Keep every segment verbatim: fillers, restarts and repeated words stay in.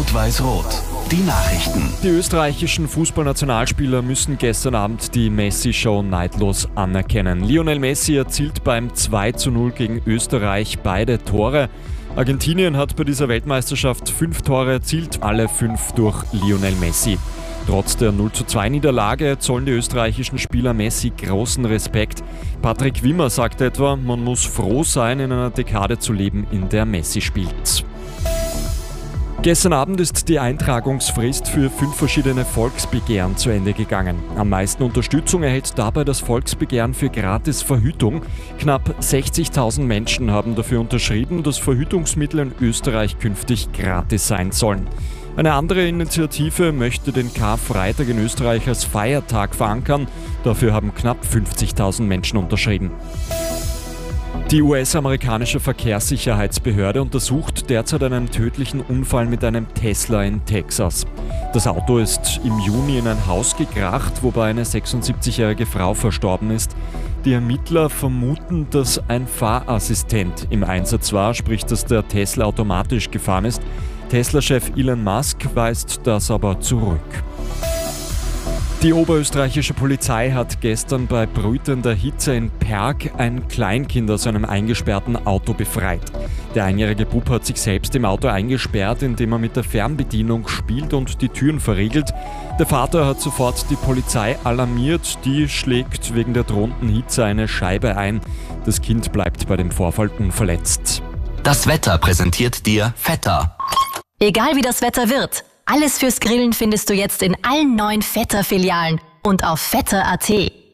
Rot-Weiß-Rot. Die Nachrichten. Die österreichischen Fußballnationalspieler müssen gestern Abend die Messi-Show neidlos anerkennen. Lionel Messi erzielt beim zwei zu null gegen Österreich beide Tore. Argentinien hat bei dieser Weltmeisterschaft fünf Tore erzielt, alle fünf durch Lionel Messi. Trotz der null zu zwei Niederlage zollen die österreichischen Spieler Messi großen Respekt. Patrick Wimmer sagt etwa, man muss froh sein, in einer Dekade zu leben, in der Messi spielt. Gestern Abend ist die Eintragungsfrist für fünf verschiedene Volksbegehren zu Ende gegangen. Am meisten Unterstützung erhält dabei das Volksbegehren für Gratisverhütung. Knapp sechzigtausend Menschen haben dafür unterschrieben, dass Verhütungsmittel in Österreich künftig gratis sein sollen. Eine andere Initiative möchte den Karfreitag in Österreich als Feiertag verankern. Dafür haben knapp fünfzigtausend Menschen unterschrieben. Die U S-amerikanische Verkehrssicherheitsbehörde untersucht derzeit einen tödlichen Unfall mit einem Tesla in Texas. Das Auto ist im Juni in ein Haus gekracht, wobei eine sechsundsiebzigjährige Frau verstorben ist. Die Ermittler vermuten, dass ein Fahrassistent im Einsatz war, sprich dass der Tesla automatisch gefahren ist. Tesla-Chef Elon Musk weist das aber zurück. Die oberösterreichische Polizei hat gestern bei brütender Hitze in Perg ein Kleinkind aus einem eingesperrten Auto befreit. Der einjährige Bub hat sich selbst im Auto eingesperrt, indem er mit der Fernbedienung spielt und die Türen verriegelt. Der Vater hat sofort die Polizei alarmiert, die schlägt wegen der drohenden Hitze eine Scheibe ein. Das Kind bleibt bei dem Vorfall unverletzt. Das Wetter präsentiert dir Vetter. Egal wie das Wetter wird, alles fürs Grillen findest du jetzt in allen neuen Vetter-Filialen und auf vetter punkt at.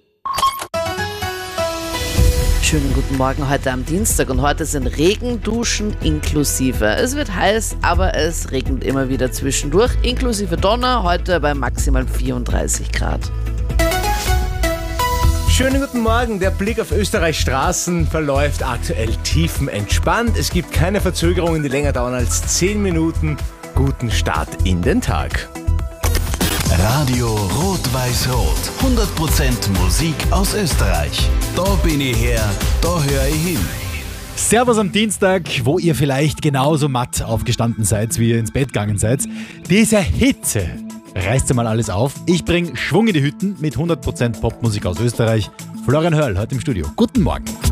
Schönen guten Morgen heute am Dienstag und heute sind Regenduschen inklusive. Es wird heiß, aber es regnet immer wieder zwischendurch, inklusive Donner, heute bei maximal vierunddreißig Grad. Schönen guten Morgen. Der Blick auf Österreichs Straßen verläuft aktuell tiefenentspannt. Es gibt keine Verzögerungen, die länger dauern als zehn Minuten. Guten Start in den Tag. Radio Rot-Weiß-Rot. hundert Prozent Musik aus Österreich. Da bin ich her, da höre ich hin. Servus am Dienstag, wo ihr vielleicht genauso matt aufgestanden seid, wie ihr ins Bett gegangen seid. Diese Hitze reißt mal alles auf. Ich bringe Schwung in die Hütten mit hundert Prozent Popmusik aus Österreich. Florian Hörl heute im Studio. Guten Morgen.